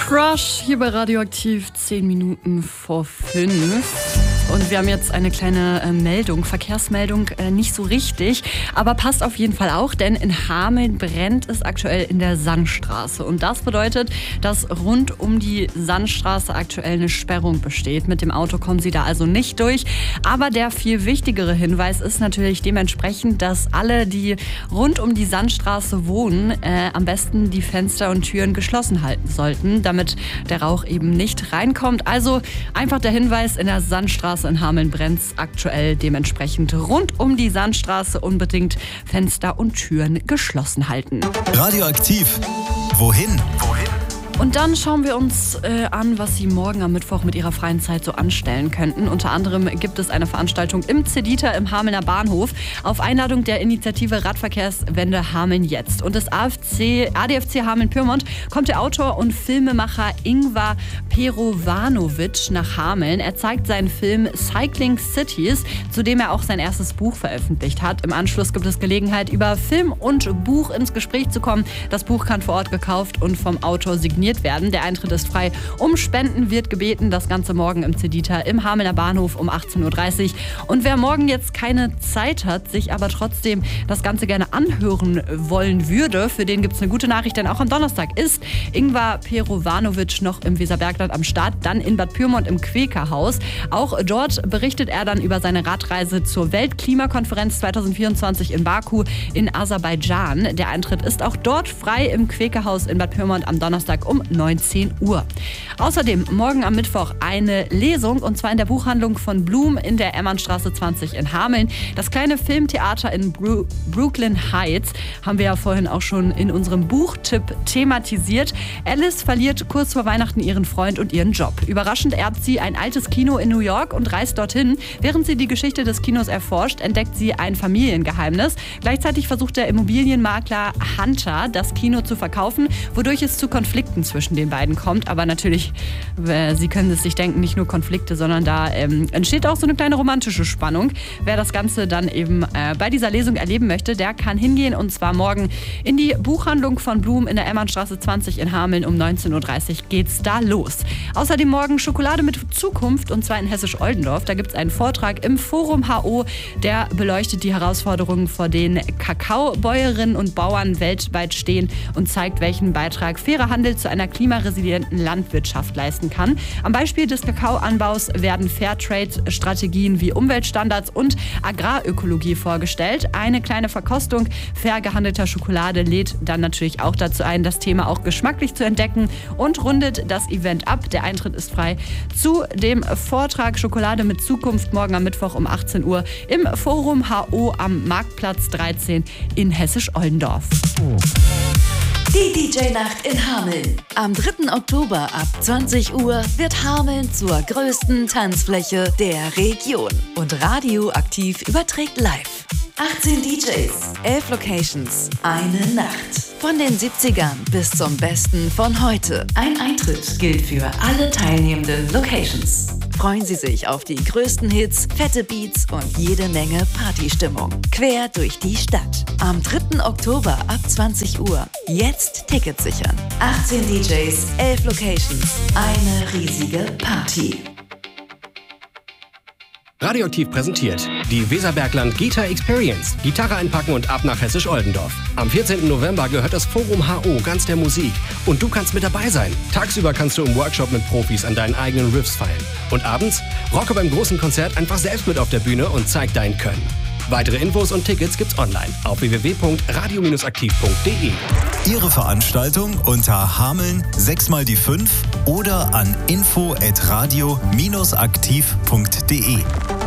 Crush hier bei Radioaktiv, 10 Minuten vor 5. Und wir haben jetzt eine kleine Meldung, Verkehrsmeldung, nicht so richtig, aber passt auf jeden Fall auch, denn in Hameln brennt es aktuell in der Sandstraße. Und das bedeutet, dass rund um die Sandstraße aktuell eine Sperrung besteht. Mit dem Auto kommen Sie da also nicht durch. Aber der viel wichtigere Hinweis ist natürlich dementsprechend, dass alle, die rund um die Sandstraße wohnen, am besten die Fenster und Türen geschlossen halten sollten, damit der Rauch eben nicht reinkommt. Also einfach der Hinweis, in der Sandstraße in Hameln brennt es aktuell, dementsprechend rund um die Sandstraße unbedingt Fenster und Türen geschlossen halten. Radioaktiv. Wohin? Und dann schauen wir uns an, was Sie morgen am Mittwoch mit Ihrer freien Zeit so anstellen könnten. Unter anderem gibt es eine Veranstaltung im Cedita im Hamelner Bahnhof auf Einladung der Initiative Radverkehrswende Hameln jetzt. Und des ADFC Hameln-Pyrmont kommt der Autor und Filmemacher Ingvar Perovanovic nach Hameln. Er zeigt seinen Film Cycling Cities, zu dem er auch sein erstes Buch veröffentlicht hat. Im Anschluss gibt es Gelegenheit, über Film und Buch ins Gespräch zu kommen. Das Buch kann vor Ort gekauft und vom Autor signiert werden. Der Eintritt ist frei. Um Spenden wird gebeten. Das Ganze morgen im Cedita im Hamelner Bahnhof um 18.30 Uhr. Und wer morgen jetzt keine Zeit hat, sich aber trotzdem das Ganze gerne anhören wollen würde, für den gibt es eine gute Nachricht, denn auch am Donnerstag ist Ingvar Perovanovic noch im Weserbergland am Start, dann in Bad Pyrmont im Quäkerhaus. Auch dort berichtet er dann über seine Radreise zur Weltklimakonferenz 2024 in Baku in Aserbaidschan. Der Eintritt ist auch dort frei im Quäkerhaus in Bad Pyrmont am Donnerstag um 19 Uhr. Außerdem morgen am Mittwoch eine Lesung, und zwar in der Buchhandlung von Blum in der Emmernstraße 20 in Hameln. Das kleine Filmtheater in Brooklyn Heights haben wir ja vorhin auch schon in unserem Buchtipp thematisiert. Alice verliert kurz vor Weihnachten ihren Freund und ihren Job. Überraschend erbt sie ein altes Kino in New York und reist dorthin. Während sie die Geschichte des Kinos erforscht, entdeckt sie ein Familiengeheimnis. Gleichzeitig versucht der Immobilienmakler Hunter, das Kino zu verkaufen, wodurch es zu Konflikten zwischen den beiden kommt. Aber natürlich, Sie können es sich denken, nicht nur Konflikte, sondern da entsteht auch so eine kleine romantische Spannung. Wer das Ganze dann eben bei dieser Lesung erleben möchte, der kann hingehen, und zwar morgen in die Buchhandlung von Blum in der Emmernstraße 20 in Hameln. Um 19.30 Uhr geht's da los. Außerdem morgen Schokolade mit Zukunft, und zwar in Hessisch-Oldendorf. Da gibt es einen Vortrag im Forum HO, der beleuchtet die Herausforderungen, vor denen Kakaobäuerinnen und Bauern weltweit stehen und zeigt, welchen Beitrag fairer Handel zu einer klimaresilienten Landwirtschaft leisten kann. Am Beispiel des Kakaoanbaus werden Fairtrade-Strategien wie Umweltstandards und Agrarökologie vorgestellt. Eine kleine Verkostung fair gehandelter Schokolade lädt dann natürlich auch dazu ein, das Thema auch geschmacklich zu entdecken und rundet das Event ab. Der Eintritt ist frei zu dem Vortrag Schokolade mit Zukunft morgen am Mittwoch um 18 Uhr im Forum HO am Marktplatz 13 in Hessisch-Oldendorf. Die DJ-Nacht in Hameln. Am 3. Oktober ab 20 Uhr wird Hameln zur größten Tanzfläche der Region. Und Radioaktiv überträgt live. 18 DJs, 11 Locations, eine Nacht. Von den 70ern bis zum Besten von heute. Ein Eintritt gilt für alle teilnehmenden Locations. Freuen Sie sich auf die größten Hits, fette Beats und jede Menge Partystimmung. Quer durch die Stadt. Am 3. Oktober ab 20 Uhr. Jetzt Tickets sichern. 18 DJs, 11 Locations, eine riesige Party. Radioaktiv präsentiert die Weserbergland Gita Experience. Gitarre einpacken und ab nach Hessisch-Oldendorf. Am 14. November gehört das Forum HO ganz der Musik. Und du kannst mit dabei sein. Tagsüber kannst du im Workshop mit Profis an deinen eigenen Riffs feilen. Und abends rocke beim großen Konzert einfach selbst mit auf der Bühne und zeig dein Können. Weitere Infos und Tickets gibt's online auf www.radio-aktiv.de. Ihre Veranstaltung unter Hameln 6 die 5 oder an info@radio-aktiv.de.